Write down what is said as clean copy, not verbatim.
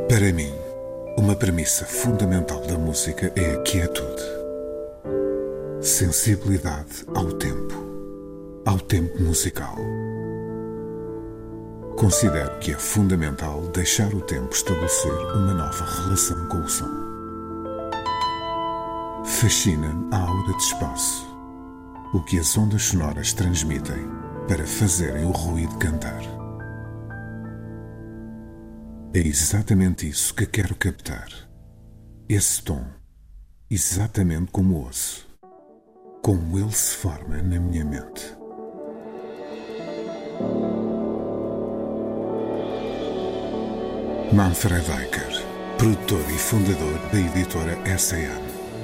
Para mim, uma premissa fundamental da música é a quietude. Sensibilidade ao tempo musical. Considero que é fundamental deixar o tempo estabelecer uma nova relação com o som. Fascina-me a aura de espaço, o que as ondas sonoras transmitem para fazerem o ruído cantar. É exatamente isso que quero captar. Esse tom, exatamente como ouço, como ele se forma na minha mente. Manfred Eicher, produtor e fundador da editora S.A.M.